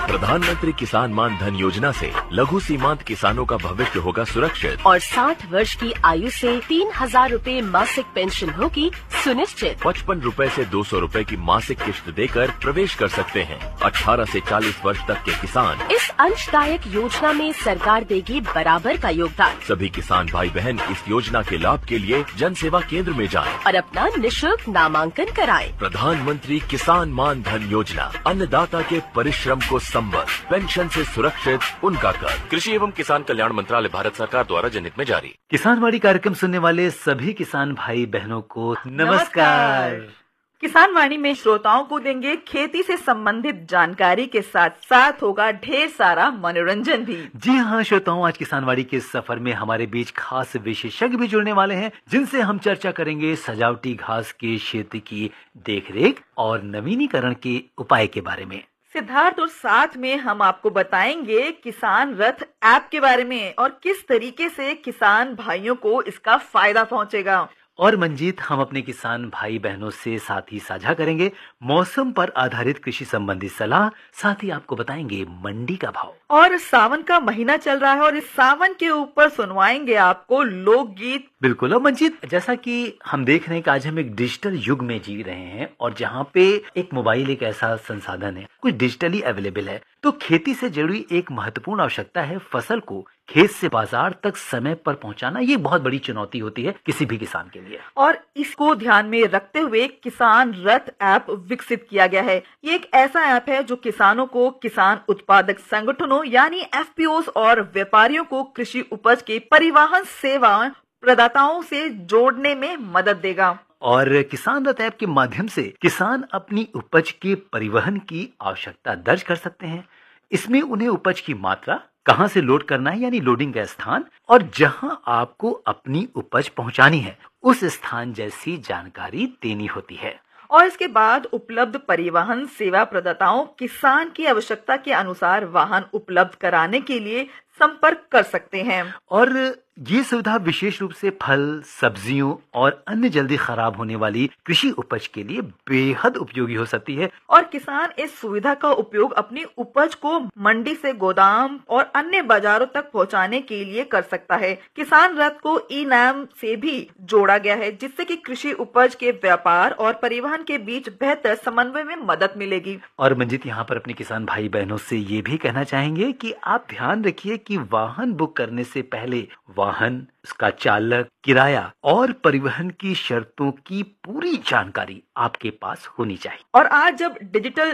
प्रधानमंत्री किसान मान धन योजना से लघु सीमांत किसानों का भविष्य होगा सुरक्षित और 60 वर्ष की आयु से 3,000 रूपए मासिक पेंशन होगी सुनिश्चित। 55 रूपए से 200 रूपए की मासिक किश्त देकर प्रवेश कर सकते हैं। 18 से 40 वर्ष तक के किसान इस अंशदायक योजना में सरकार देगी बराबर का योगदान। सभी किसान भाई बहन इस योजना के लाभ के लिए जन सेवा केंद्र में जाएं। और अपना निशुल्क नामांकन कराएं। प्रधानमंत्री किसान मान धन योजना, अन्नदाता के परिश्रम को संबल, पेंशन से सुरक्षित उनका कर। कृषि एवं किसान कल्याण मंत्रालय, भारत सरकार द्वारा जनहित में जारी। किसानवाड़ी कार्यक्रम सुनने वाले सभी किसान भाई बहनों को नमस्कार। किसान वाणी में श्रोताओं को देंगे खेती से संबंधित जानकारी के साथ साथ होगा ढेर सारा मनोरंजन भी। जी हाँ श्रोताओं, आज किसानवाड़ी के सफर में हमारे बीच खास विशेषज्ञ भी जुड़ने वाले हैं, जिनसे हम चर्चा करेंगे सजावटी घास के क्षेत्र की देखरेख और नवीनीकरण के उपाय के बारे में। सिद्धार्थ, और साथ में हम आपको बताएंगे किसान रथ ऐप के बारे में और किस तरीके से किसान भाइयों को इसका फायदा पहुंचेगा। और मंजीत, हम अपने किसान भाई बहनों से साथ ही साझा करेंगे मौसम पर आधारित कृषि संबंधी सलाह, साथ ही आपको बताएंगे मंडी का भाव। और सावन का महीना चल रहा है और इस सावन के ऊपर सुनवाएंगे आपको लोकगीत। बिल्कुल। और मंजीत, जैसा कि हम देख रहे हैं कि आज हम एक डिजिटल युग में जी रहे हैं और जहाँ पे एक मोबाइल एक ऐसा संसाधन है, कुछ डिजिटली अवेलेबल है, तो खेती से जुड़ी एक महत्वपूर्ण आवश्यकता है फसल को खेत से बाजार तक समय पर पहुंचाना। ये बहुत बड़ी चुनौती होती है किसी भी किसान के लिए, और इसको ध्यान में रखते हुए किसान रथ ऐप विकसित किया गया है। ये एक ऐसा ऐप है जो किसानों को किसान उत्पादक संगठनों यानी एफपीओस और व्यापारियों को कृषि उपज के परिवहन सेवा प्रदाताओं से जोड़ने में मदद देगा। और किसान रथ ऐप के माध्यम से किसान अपनी उपज के परिवहन की आवश्यकता दर्ज कर सकते हैं। इसमें उन्हें उपज की मात्रा, कहां से लोड करना है यानी लोडिंग का स्थान, और जहां आपको अपनी उपज पहुंचानी है उस स्थान जैसी जानकारी देनी होती है। और इसके बाद उपलब्ध परिवहन सेवा प्रदाताओं किसान की आवश्यकता के अनुसार वाहन उपलब्ध कराने के लिए संपर्क कर सकते हैं। और ये सुविधा विशेष रूप से फल, सब्जियों और अन्य जल्दी खराब होने वाली कृषि उपज के लिए बेहद उपयोगी हो सकती है। और किसान इस सुविधा का उपयोग अपनी उपज को मंडी से गोदाम और अन्य बाजारों तक पहुंचाने के लिए कर सकता है। किसान रथ को ई-नाम से भी जोड़ा गया है, जिससे कि कृषि उपज के व्यापार और परिवहन के बीच बेहतर समन्वय में मदद मिलेगी। और मंजित, यहाँ पर अपने किसान भाई बहनों से ये भी कहना चाहेंगे कि आप ध्यान रखिए कि वाहन बुक करने से पहले वाहन, उसका चालक, किराया और परिवहन की शर्तों की पूरी जानकारी आपके पास होनी चाहिए। और आज जब डिजिटल